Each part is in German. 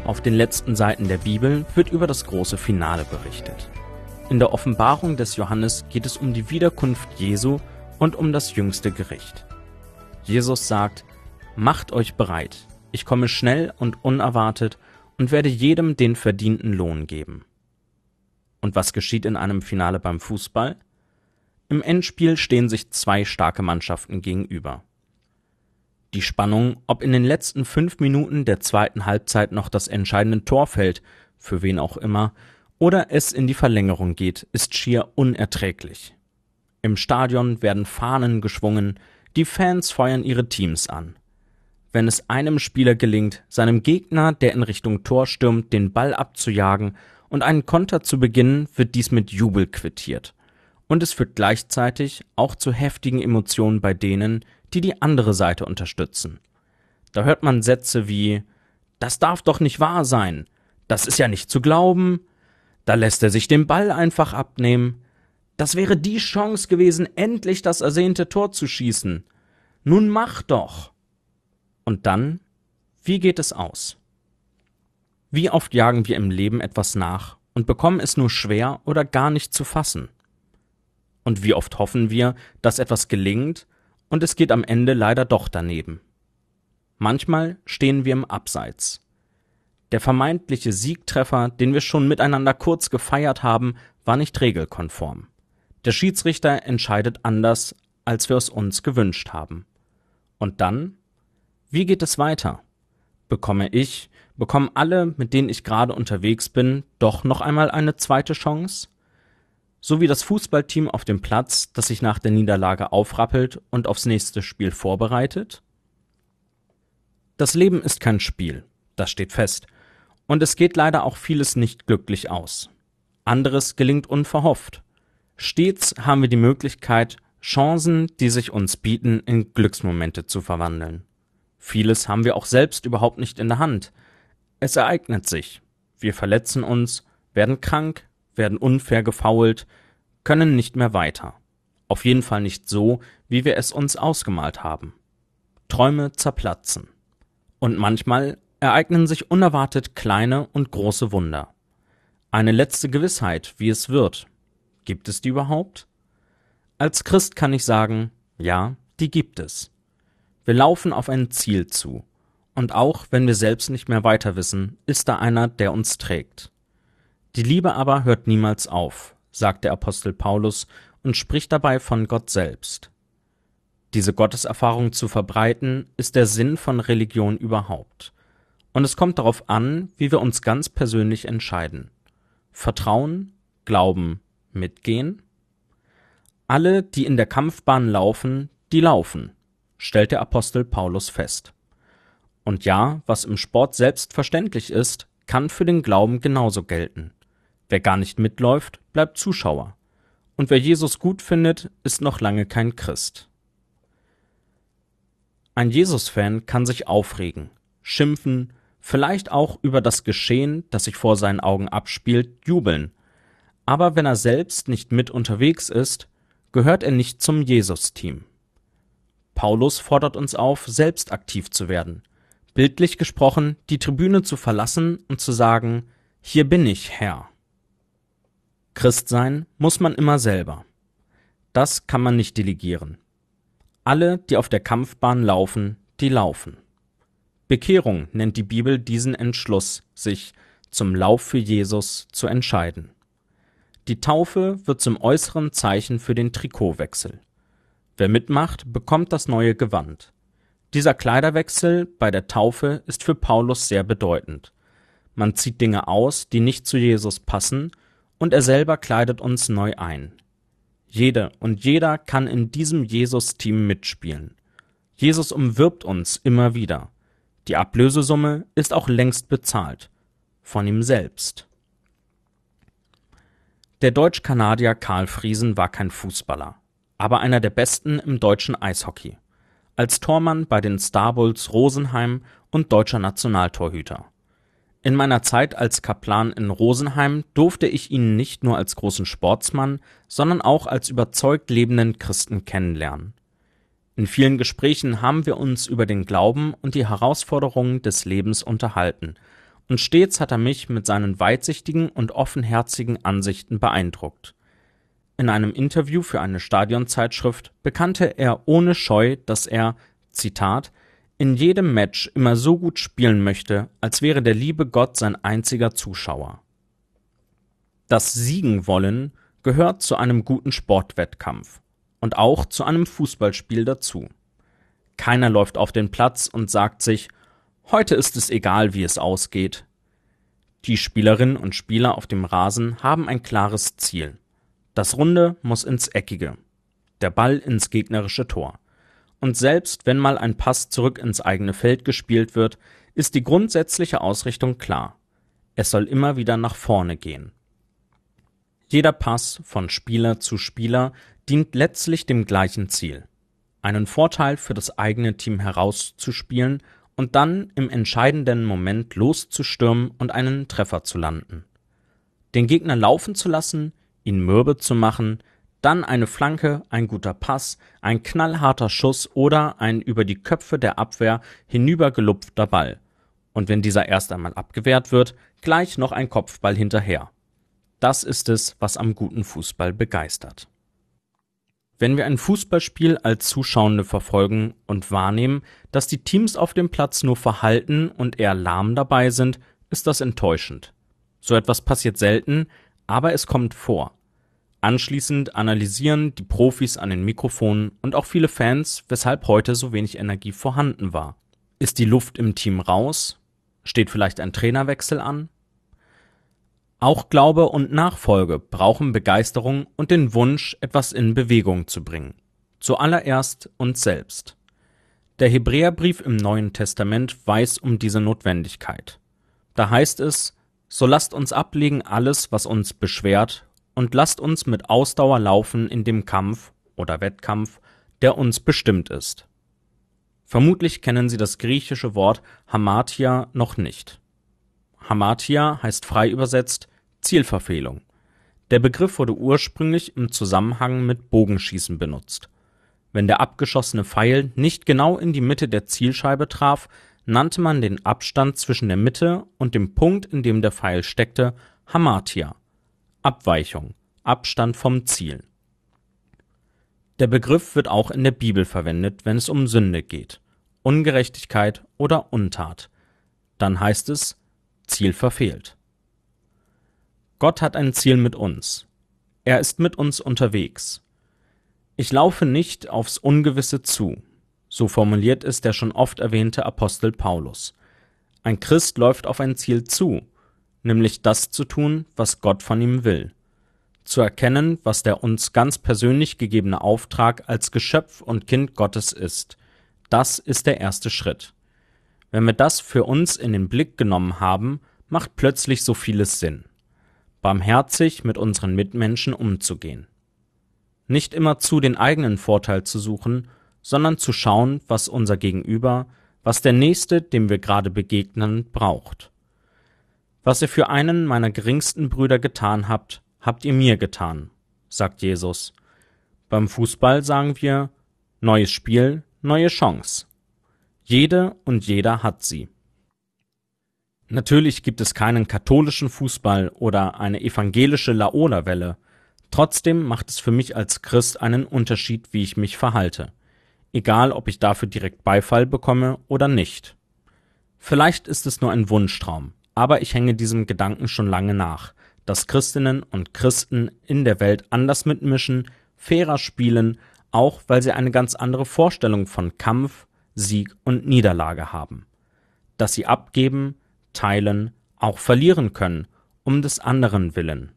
Auf den letzten Seiten der Bibel wird über das große Finale berichtet. In der Offenbarung des Johannes geht es um die Wiederkunft Jesu und um das jüngste Gericht. Jesus sagt: Macht euch bereit, ich komme schnell und unerwartet und werde jedem den verdienten Lohn geben. Und was geschieht in einem Finale beim Fußball? Im Endspiel stehen sich zwei starke Mannschaften gegenüber. Die Spannung, ob in den letzten 5 Minuten der zweiten Halbzeit noch das entscheidende Tor fällt, für wen auch immer, oder es in die Verlängerung geht, ist schier unerträglich. Im Stadion werden Fahnen geschwungen, die Fans feuern ihre Teams an. Wenn es einem Spieler gelingt, seinem Gegner, der in Richtung Tor stürmt, den Ball abzujagen und einen Konter zu beginnen, wird dies mit Jubel quittiert. Und es führt gleichzeitig auch zu heftigen Emotionen bei denen, die die andere Seite unterstützen. Da hört man Sätze wie: Das darf doch nicht wahr sein, das ist ja nicht zu glauben, da lässt er sich den Ball einfach abnehmen, das wäre die Chance gewesen, endlich das ersehnte Tor zu schießen. Nun mach doch! Und dann, wie geht es aus? Wie oft jagen wir im Leben etwas nach und bekommen es nur schwer oder gar nicht zu fassen? Und wie oft hoffen wir, dass etwas gelingt, und es geht am Ende leider doch daneben. Manchmal stehen wir im Abseits. Der vermeintliche Siegtreffer, den wir schon miteinander kurz gefeiert haben, war nicht regelkonform. Der Schiedsrichter entscheidet anders, als wir es uns gewünscht haben. Und dann? Wie geht es weiter? Bekommen alle, mit denen ich gerade unterwegs bin, doch noch einmal eine zweite Chance? So wie das Fußballteam auf dem Platz, das sich nach der Niederlage aufrappelt und aufs nächste Spiel vorbereitet? Das Leben ist kein Spiel, das steht fest. Und es geht leider auch vieles nicht glücklich aus. Anderes gelingt unverhofft. Stets haben wir die Möglichkeit, Chancen, die sich uns bieten, in Glücksmomente zu verwandeln. Vieles haben wir auch selbst überhaupt nicht in der Hand. Es ereignet sich. Wir verletzen uns, werden krank, werden unfair gefoult, können nicht mehr weiter. Auf jeden Fall nicht so, wie wir es uns ausgemalt haben. Träume zerplatzen. Und manchmal ereignen sich unerwartet kleine und große Wunder. Eine letzte Gewissheit, wie es wird. Gibt es die überhaupt? Als Christ kann ich sagen, ja, die gibt es. Wir laufen auf ein Ziel zu. Und auch wenn wir selbst nicht mehr weiter wissen, ist da einer, der uns trägt. Die Liebe aber hört niemals auf, sagt der Apostel Paulus und spricht dabei von Gott selbst. Diese Gotteserfahrung zu verbreiten, ist der Sinn von Religion überhaupt. Und es kommt darauf an, wie wir uns ganz persönlich entscheiden. Vertrauen, Glauben, mitgehen? Alle, die in der Kampfbahn laufen, die laufen, stellt der Apostel Paulus fest. Und ja, was im Sport selbstverständlich ist, kann für den Glauben genauso gelten. Wer gar nicht mitläuft, bleibt Zuschauer. Und wer Jesus gut findet, ist noch lange kein Christ. Ein Jesus-Fan kann sich aufregen, schimpfen, vielleicht auch über das Geschehen, das sich vor seinen Augen abspielt, jubeln. Aber wenn er selbst nicht mit unterwegs ist, gehört er nicht zum Jesus-Team. Paulus fordert uns auf, selbst aktiv zu werden. Bildlich gesprochen, die Tribüne zu verlassen und zu sagen: Hier bin ich, Herr. Christ sein muss man immer selber. Das kann man nicht delegieren. Alle, die auf der Kampfbahn laufen, die laufen. Bekehrung nennt die Bibel diesen Entschluss, sich zum Lauf für Jesus zu entscheiden. Die Taufe wird zum äußeren Zeichen für den Trikotwechsel. Wer mitmacht, bekommt das neue Gewand. Dieser Kleiderwechsel bei der Taufe ist für Paulus sehr bedeutend. Man zieht Dinge aus, die nicht zu Jesus passen, und er selber kleidet uns neu ein. Jede und jeder kann in diesem Jesus-Team mitspielen. Jesus umwirbt uns immer wieder. Die Ablösesumme ist auch längst bezahlt. Von ihm selbst. Der Deutsch-Kanadier Karl Friesen war kein Fußballer, aber einer der Besten im deutschen Eishockey. Als Tormann bei den Star Bulls Rosenheim und deutscher Nationaltorhüter. In meiner Zeit als Kaplan in Rosenheim durfte ich ihn nicht nur als großen Sportsmann, sondern auch als überzeugt lebenden Christen kennenlernen. In vielen Gesprächen haben wir uns über den Glauben und die Herausforderungen des Lebens unterhalten, und stets hat er mich mit seinen weitsichtigen und offenherzigen Ansichten beeindruckt. In einem Interview für eine Stadionzeitschrift bekannte er ohne Scheu, dass er, Zitat, in jedem Match immer so gut spielen möchte, als wäre der liebe Gott sein einziger Zuschauer. Das Siegen wollen gehört zu einem guten Sportwettkampf und auch zu einem Fußballspiel dazu. Keiner läuft auf den Platz und sagt sich, heute ist es egal, wie es ausgeht. Die Spielerinnen und Spieler auf dem Rasen haben ein klares Ziel. Das Runde muss ins Eckige, der Ball ins gegnerische Tor. Und selbst wenn mal ein Pass zurück ins eigene Feld gespielt wird, ist die grundsätzliche Ausrichtung klar. Es soll immer wieder nach vorne gehen. Jeder Pass von Spieler zu Spieler dient letztlich dem gleichen Ziel: einen Vorteil für das eigene Team herauszuspielen und dann im entscheidenden Moment loszustürmen und einen Treffer zu landen. Den Gegner laufen zu lassen, ihn mürbe zu machen, dann eine Flanke, ein guter Pass, ein knallharter Schuss oder ein über die Köpfe der Abwehr hinübergelupfter Ball. Und wenn dieser erst einmal abgewehrt wird, gleich noch ein Kopfball hinterher. Das ist es, was am guten Fußball begeistert. Wenn wir ein Fußballspiel als Zuschauende verfolgen und wahrnehmen, dass die Teams auf dem Platz nur verhalten und eher lahm dabei sind, ist das enttäuschend. So etwas passiert selten, aber es kommt vor. Anschließend analysieren die Profis an den Mikrofonen und auch viele Fans, weshalb heute so wenig Energie vorhanden war. Ist die Luft im Team raus? Steht vielleicht ein Trainerwechsel an? Auch Glaube und Nachfolge brauchen Begeisterung und den Wunsch, etwas in Bewegung zu bringen. Zuallererst uns selbst. Der Hebräerbrief im Neuen Testament weiß um diese Notwendigkeit. Da heißt es: So lasst uns ablegen alles, was uns beschwert, und lasst uns mit Ausdauer laufen in dem Kampf oder Wettkampf, der uns bestimmt ist. Vermutlich kennen Sie das griechische Wort Hamartia noch nicht. Hamartia heißt frei übersetzt Zielverfehlung. Der Begriff wurde ursprünglich im Zusammenhang mit Bogenschießen benutzt. Wenn der abgeschossene Pfeil nicht genau in die Mitte der Zielscheibe traf, nannte man den Abstand zwischen der Mitte und dem Punkt, in dem der Pfeil steckte, Hamartia. Abweichung, Abstand vom Ziel. Der Begriff wird auch in der Bibel verwendet, wenn es um Sünde geht, Ungerechtigkeit oder Untat. Dann heißt es: Ziel verfehlt. Gott hat ein Ziel mit uns. Er ist mit uns unterwegs. Ich laufe nicht aufs Ungewisse zu. So formuliert es der schon oft erwähnte Apostel Paulus. Ein Christ läuft auf ein Ziel zu, nämlich das zu tun, was Gott von ihm will. Zu erkennen, was der uns ganz persönlich gegebene Auftrag als Geschöpf und Kind Gottes ist. Das ist der erste Schritt. Wenn wir das für uns in den Blick genommen haben, macht plötzlich so vieles Sinn. Barmherzig mit unseren Mitmenschen umzugehen. Nicht immerzu den eigenen Vorteil zu suchen, sondern zu schauen, was unser Gegenüber, was der Nächste, dem wir gerade begegnen, braucht. Was ihr für einen meiner geringsten Brüder getan habt, habt ihr mir getan, sagt Jesus. Beim Fußball sagen wir: Neues Spiel, neue Chance. Jede und jeder hat sie. Natürlich gibt es keinen katholischen Fußball oder eine evangelische Laola-Welle. Trotzdem macht es für mich als Christ einen Unterschied, wie ich mich verhalte. Egal, ob ich dafür direkt Beifall bekomme oder nicht. Vielleicht ist es nur ein Wunschtraum, aber ich hänge diesem Gedanken schon lange nach, dass Christinnen und Christen in der Welt anders mitmischen, fairer spielen, auch weil sie eine ganz andere Vorstellung von Kampf, Sieg und Niederlage haben. Dass sie abgeben, teilen, auch verlieren können, um des anderen willen.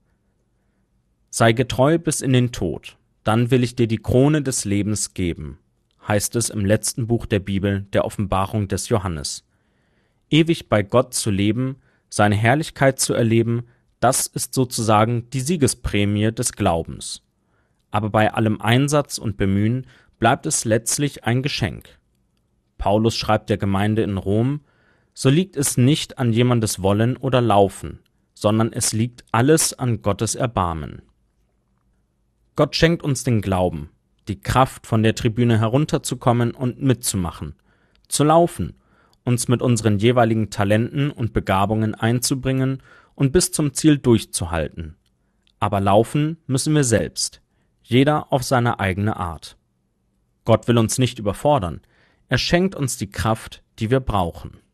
Sei getreu bis in den Tod, dann will ich dir die Krone des Lebens geben, heißt es im letzten Buch der Bibel, der Offenbarung des Johannes. Ewig bei Gott zu leben, seine Herrlichkeit zu erleben, das ist sozusagen die Siegesprämie des Glaubens. Aber bei allem Einsatz und Bemühen bleibt es letztlich ein Geschenk. Paulus schreibt der Gemeinde in Rom: So liegt es nicht an jemandes Wollen oder Laufen, sondern es liegt alles an Gottes Erbarmen. Gott schenkt uns den Glauben, die Kraft, von der Tribüne herunterzukommen und mitzumachen, zu laufen uns mit unseren jeweiligen Talenten und Begabungen einzubringen und bis zum Ziel durchzuhalten. Aber laufen müssen wir selbst, jeder auf seine eigene Art. Gott will uns nicht überfordern, er schenkt uns die Kraft, die wir brauchen.